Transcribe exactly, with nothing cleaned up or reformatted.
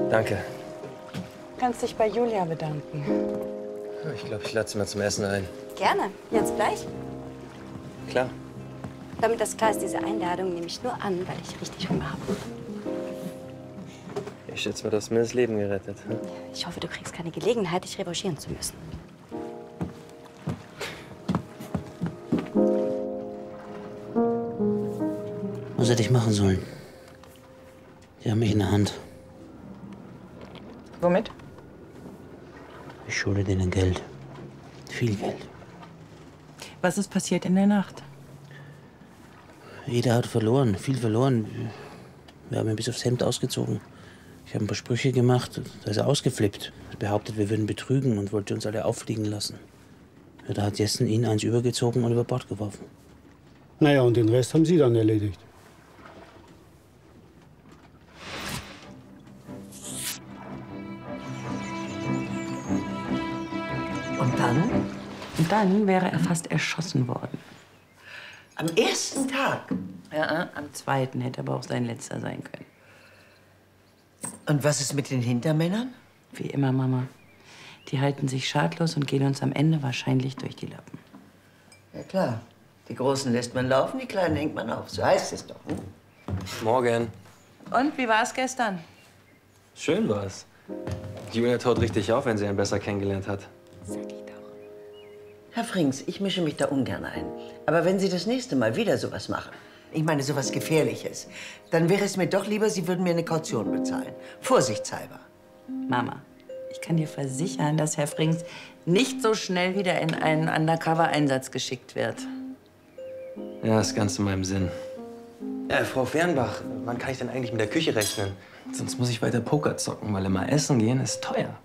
Danke. Du kannst dich bei Julia bedanken. Ich glaube, ich lade sie mal zum Essen ein. Gerne. Jetzt gleich? Klar. Damit das klar ist, diese Einladung nehme ich nur an, weil ich richtig Hunger habe. Ich schätze mal, du hast mir das Leben gerettet. Hm? Ich hoffe, du kriegst keine Gelegenheit, dich revanchieren zu müssen. Was hätte ich machen sollen? Die haben mich in der Hand. Womit? Ich schulde denen Geld. Viel Geld. Was ist passiert in der Nacht? Jeder hat verloren, viel verloren. Wir haben ihn bis aufs Hemd ausgezogen. Ich habe ein paar Sprüche gemacht, da ist er ausgeflippt. Er behauptet, wir würden betrügen und wollte uns alle auffliegen lassen. Ja, da hat Jessen ihn eins übergezogen und über Bord geworfen. Naja, und den Rest haben Sie dann erledigt. Und dann? Und dann wäre er fast erschossen worden. Am ersten Tag? Ja, am zweiten hätte aber auch sein letzter sein können. Und was ist mit den Hintermännern? Wie immer, Mama. Die halten sich schadlos und gehen uns am Ende wahrscheinlich durch die Lappen. Ja klar. Die Großen lässt man laufen, die Kleinen hängt man auf. So heißt es doch. Hm? Morgen. Und, wie war es gestern? Schön war's. Julia taut richtig auf, wenn sie einen besser kennengelernt hat. Sag ich doch. Herr Frings, ich mische mich da ungern ein. Aber wenn Sie das nächste Mal wieder sowas machen, ich meine sowas Gefährliches, dann wäre es mir doch lieber, Sie würden mir eine Kaution bezahlen. Vorsichtshalber. Mama, ich kann dir versichern, dass Herr Frings nicht so schnell wieder in einen Undercover-Einsatz geschickt wird. Ja, ist ganz in meinem Sinn. Ja, Frau Fernbach, wann kann ich denn eigentlich mit der Küche rechnen? Sonst muss ich weiter Poker zocken, weil immer essen gehen ist teuer.